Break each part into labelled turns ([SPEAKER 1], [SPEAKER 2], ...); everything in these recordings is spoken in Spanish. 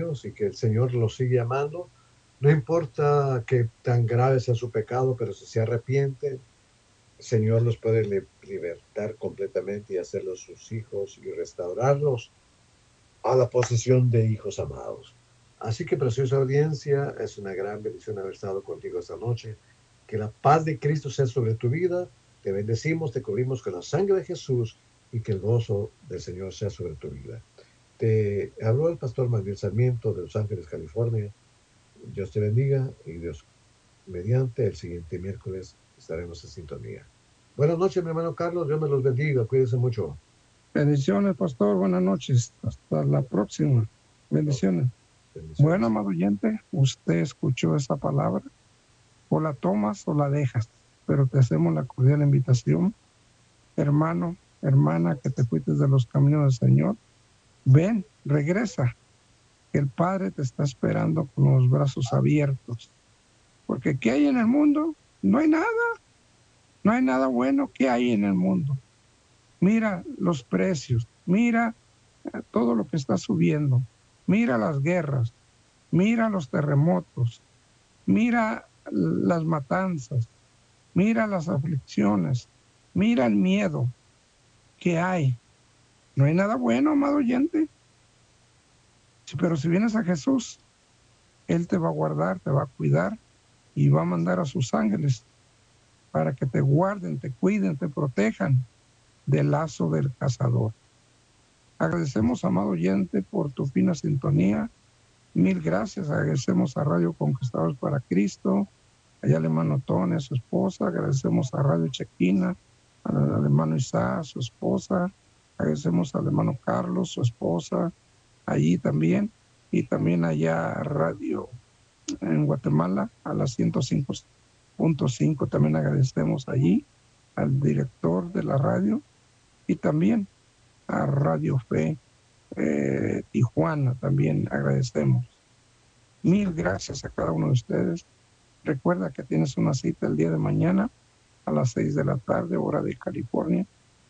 [SPEAKER 1] Dios y que el Señor lo sigue amando. No importa que tan grave sea su pecado, pero si se arrepiente, el Señor los puede libertar completamente y hacerlos sus hijos y restaurarlos a la posición de hijos amados. Así que, preciosa audiencia, es una gran bendición haber estado contigo esta noche. Que la paz de Cristo sea sobre tu vida. Te bendecimos, te cubrimos con la sangre de Jesús y que el gozo del Señor sea sobre tu vida. Te habló el pastor Manuel Sarmiento de Los Ángeles, California. Dios te bendiga y Dios mediante el siguiente miércoles estaremos en sintonía. Buenas noches, mi hermano Carlos. Dios me los bendiga. Cuídense mucho.
[SPEAKER 2] Bendiciones, pastor. Buenas noches. Hasta la próxima. Bendiciones. Bueno,
[SPEAKER 1] Bendiciones.
[SPEAKER 2] amado oyente, usted escuchó esa palabra. O la tomas o la dejas. Pero te hacemos la cordial invitación, hermano, hermana, que te fuiste de los caminos del Señor. Ven, regresa. El Padre te está esperando con los brazos abiertos. Porque ¿qué hay en el mundo? No hay nada. No hay nada bueno. ¿Qué hay en el mundo? Mira los precios. Mira todo lo que está subiendo. Mira las guerras. Mira los terremotos. Mira las matanzas. Mira las aflicciones. Mira el miedo que hay. No hay nada bueno, amado oyente. Pero si vienes a Jesús, Él te va a guardar, te va a cuidar y va a mandar a sus ángeles para que te guarden, te cuiden, te protejan del lazo del cazador. Agradecemos, amado oyente, por tu fina sintonía. Mil gracias. Agradecemos a Radio Conquistadores para Cristo, allá al hermano Tony, a su esposa. Agradecemos a Radio Chequina, al hermano Isaac, a su esposa. Agradecemos al hermano Carlos, su esposa, allí también. Y también allá Radio en Guatemala, a las 105.5. También agradecemos allí al director de la radio y también a Radio Fe Tijuana. También agradecemos. Mil gracias a cada uno de ustedes. Recuerda que tienes una cita el día de mañana a las 6 de la tarde, hora de California.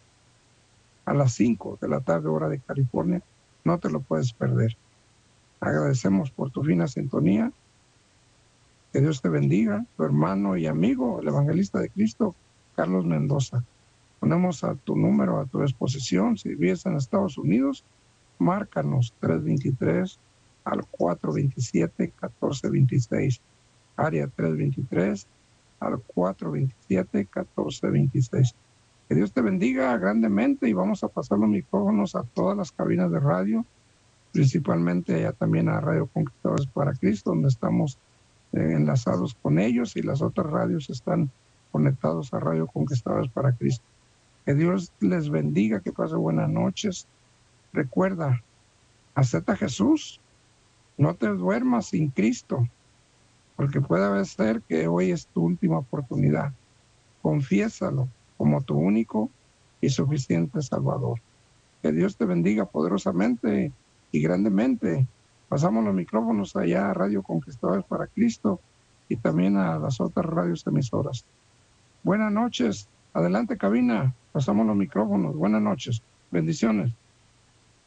[SPEAKER 2] A las 5 de la tarde, hora de California. No te lo puedes perder. Agradecemos por tu fina sintonía. Que Dios te bendiga, tu hermano y amigo, el evangelista de Cristo, Carlos Mendoza. Ponemos a tu número a tu disposición. Si vives en Estados Unidos, márcanos 323 al 427-1426. Área 323 al 427-1426. Que Dios te bendiga grandemente y vamos a pasar los micrófonos a todas las cabinas de radio, principalmente allá también a Radio Conquistadores para Cristo, donde estamos enlazados con ellos y las otras radios están conectados a Radio Conquistadores para Cristo. Que Dios les bendiga, que pase buenas noches. Recuerda, acepta a Jesús, no te duermas sin Cristo, porque puede ser que hoy es tu última oportunidad. Confiésalo como tu único y suficiente Salvador. Que Dios te bendiga poderosamente y grandemente. Pasamos los micrófonos allá a Radio Conquistadores para Cristo y también a las otras radios emisoras. Buenas noches. Adelante, cabina. Pasamos los micrófonos. Buenas noches. Bendiciones.